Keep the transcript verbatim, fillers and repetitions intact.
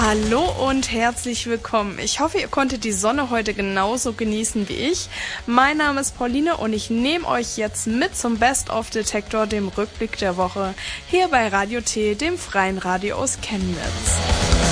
Hallo und herzlich willkommen. Ich hoffe, ihr konntet die Sonne heute genauso genießen wie ich. Mein Name ist Pauline und ich nehme euch jetzt mit zum Best of Detektor, dem Rückblick der Woche, hier bei Radio T, dem freien Radio aus Chemnitz.